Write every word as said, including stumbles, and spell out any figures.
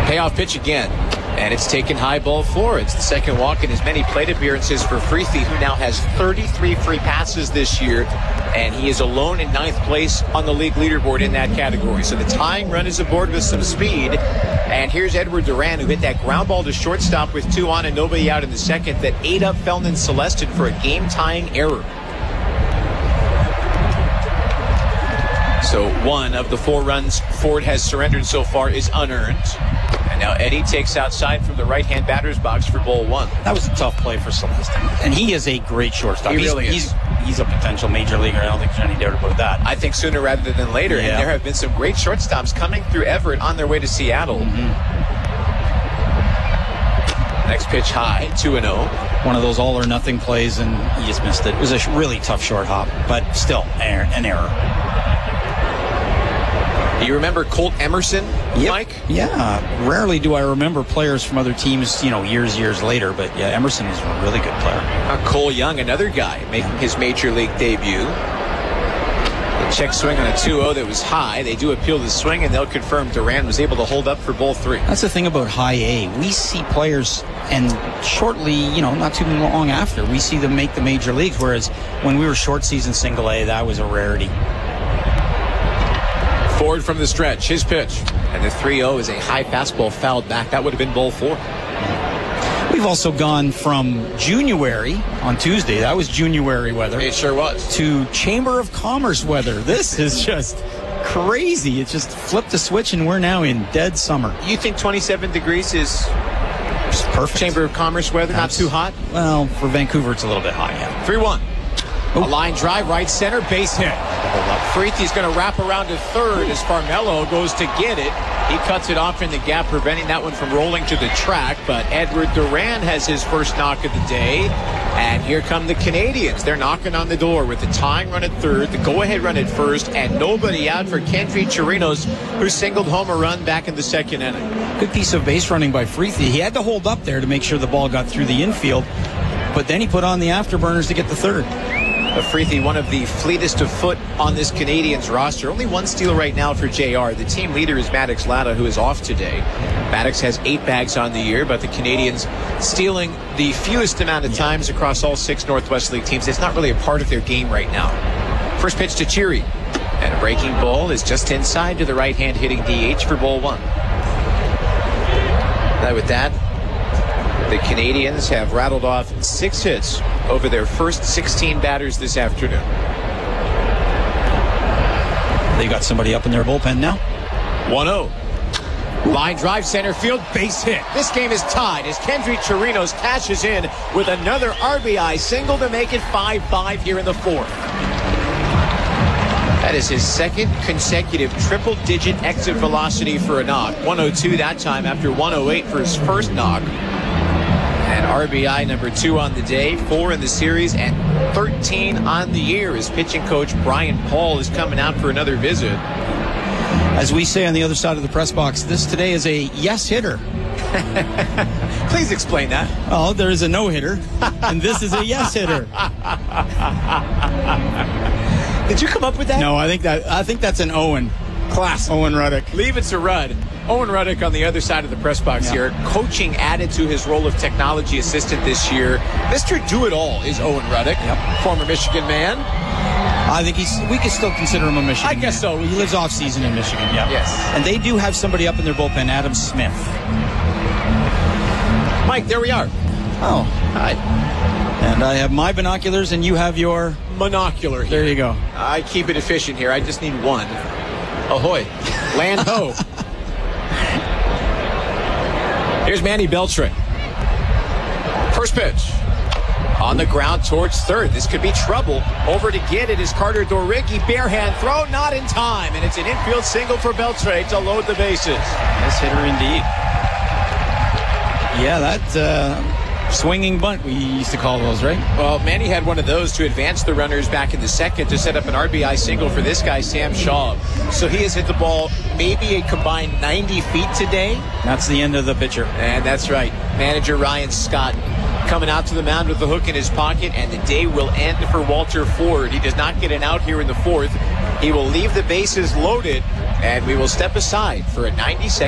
Payoff pitch again. And it's taken high, ball four. It's the second walk in as many plate appearances for Freethy, who now has thirty-three free passes this year. And he is alone in ninth place on the league leaderboard in that category. So the tying run is aboard with some speed. And here's Edward Duran, who hit that ground ball to shortstop with two on and nobody out in the second that ate up Felton Celestin for a game-tying error. So one of the four runs Ford has surrendered so far is unearned. And now Eddie takes outside from the right-hand batter's box for ball one. That was a tough play for Celestin. And he is a great shortstop. He he's, really is. He's, he's a potential major leaguer. I don't think there's any doubt about that. I think sooner rather than later. Yeah. And there have been some great shortstops coming through Everett on their way to Seattle. Mm-hmm. Next pitch high, two and oh. One of those all-or-nothing plays, and he just missed it. It was a really tough short hop, but still an error. Do you remember Colt Emerson, yep. Mike? Yeah. Rarely do I remember players from other teams, you know, years, years later. But, yeah, Emerson was a really good player. Uh, Cole Young, another guy, making his major league debut. The check swing on a two oh that was high. They do appeal the swing, and they'll confirm Duran was able to hold up for ball three. That's the thing about high A. We see players, and shortly, you know, not too long after, we see them make the major leagues, whereas when we were short season single A, that was a rarity. Ford from the stretch, his pitch. And the three oh is a high fastball fouled back. That would have been ball four. We've also gone from January on Tuesday, that was January weather. It sure was. To Chamber of Commerce weather. This is just crazy. It just flipped a switch and we're now in dead summer. You think twenty-seven degrees is just perfect? Chamber of Commerce weather, That's, not too hot? Well, for Vancouver, it's a little bit hot, yeah. three one. A line drive, right center, base hit. Freethy's going to wrap around to third as Farmelo goes to get it. He cuts it off in the gap, preventing that one from rolling to the track. But Edward Duran has his first knock of the day. And here come the Canadians. They're knocking on the door with the tying run at third, the go-ahead run at first, and nobody out for Kendry Chirinos, who singled home a run back in the second inning. Good piece of base running by Freethy. He had to hold up there to make sure the ball got through the infield. But then he put on the afterburners to get the third. Freethy, one of the fleetest of foot on this Canadians roster. Only one steal right now for J R. The team leader is Maddox Latta, who is off today. Maddox has eight bags on the year, but the Canadians stealing the fewest amount of times across all six Northwest League teams. It's not really a part of their game right now. First pitch to Cheery. And a breaking ball is just inside to the right-hand hitting D H for ball one. Now with that, the Canadians have rattled off six hits over their first sixteen batters this afternoon. They got somebody up in their bullpen now. one oh. Line drive center field, base hit. This game is tied as Kendry Chirinos cashes in with another R B I single to make it five five here in the fourth. That is his second consecutive triple-digit exit velocity for a knock. one oh two that time after one oh eight for his first knock. And R B I number two on the day, four in the series, and thirteen on the year as pitching coach Brian Paul is coming out for another visit. As we say on the other side of the press box, this today is a yes hitter. Please explain that. Oh, there is a no hitter, and this is a yes hitter. Did you come up with that? No, I think that I think that's an Owen. Class. Owen Ruddock. Leave it to Rudd. Owen Ruddock on the other side of the press box yeah. here. Coaching added to his role of technology assistant this year. Mister Do-It-All is Owen Ruddock, yep. former Michigan man. I think he's. We can still consider him a Michigan I guess man. so. He lives off season in Michigan, yeah. Yes. And they do have somebody up in their bullpen, Adam Smith. Mike, there we are. Oh. Hi. And I have my binoculars, and you have your... monocular here. There you go. I keep it efficient here. I just need one. Ahoy. Land ho. Here's Manny Beltre. First pitch. On the ground towards third. This could be trouble. Over to get it is Carter Doricki. Bare hand throw, not in time. And it's an infield single for Beltre to load the bases. Nice hitter indeed. Yeah, that uh, swinging bunt we used to call those, right? Well, Manny had one of those to advance the runners back in the second to set up an R B I single for this guy, Sam Shaw. So he has hit the ball maybe a combined ninety feet today. That's the end of the pitcher. And that's right. Manager Ryan Scott coming out to the mound with the hook in his pocket, and the day will end for Walter Ford. He does not get an out here in the fourth. He will leave the bases loaded, and we will step aside for a ninety second